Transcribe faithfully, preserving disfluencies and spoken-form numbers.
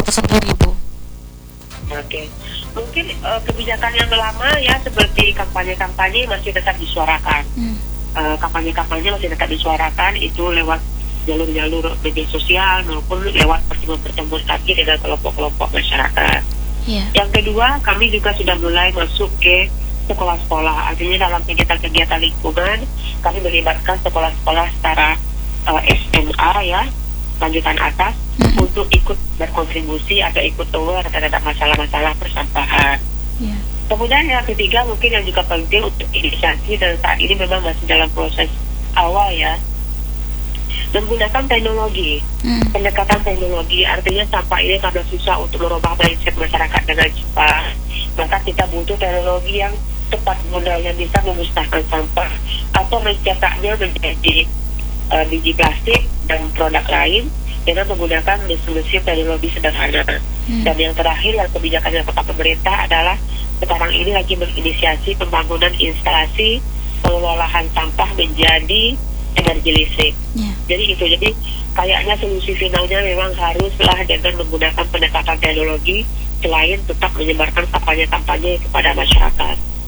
sendiri, Bu? Oke, mungkin uh, kebijakan yang lama ya seperti kampanye-kampanye masih tetap disuarakan. Hmm. Uh, kampanye-kampanye masih tetap disuarakan itu lewat jalur-jalur media sosial maupun lewat pertemuan-pertemuan kami dengan kelompok-kelompok masyarakat. Yeah. Yang kedua, kami juga sudah mulai masuk ke sekolah-sekolah. Artinya dalam kegiatan-kegiatan lingkungan kami melibatkan sekolah-sekolah secara uh, S M A ya, lanjutan atas, mm-hmm. untuk ikut berkontribusi atau ikut aware terhadap masalah-masalah persampahan. Yeah. Kemudian yang ketiga mungkin yang juga penting untuk inisiasi dan saat ini memang masih dalam proses awal ya, menggunakan teknologi, hmm. pendekatan teknologi. Artinya sampah ini karena susah untuk merubah mindset masyarakat dengan cepat, maka kita butuh teknologi yang tepat guna yang bisa memusnahkan sampah atau mencetaknya menjadi uh, biji plastik dan produk lain dengan menggunakan mesin-mesin teknologi sederhana. Hmm. Dan yang terakhir yang kebijakan yang tetap pemerintah adalah sekarang ini lagi menginisiasi pembangunan instalasi pengelolaan sampah menjadi energi listrik. Yeah. Jadi itu, jadi kayaknya solusi finalnya memang haruslah dengan menggunakan pendekatan teknologi selain tetap menyebarkan kampanye-kampanye kepada masyarakat.